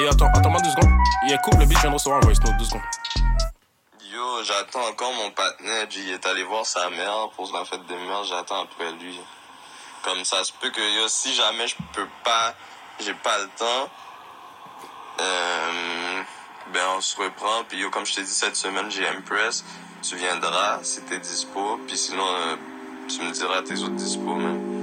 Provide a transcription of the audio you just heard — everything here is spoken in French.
Attends-moi 2 secondes. Yeah, coupe le beat, je viens de recevoir un voice note, 2 secondes. Yo, j'attends encore mon partenaire, il est allé voir sa mère pour la fête des mères, j'attends après lui. Comme ça se peut que yo, si jamais je peux pas, j'ai pas le temps, ben on se reprend, puis yo, comme je t'ai dit cette semaine, j'ai Empress, tu viendras si t'es dispo, puis sinon tu me diras tes autres dispo, man.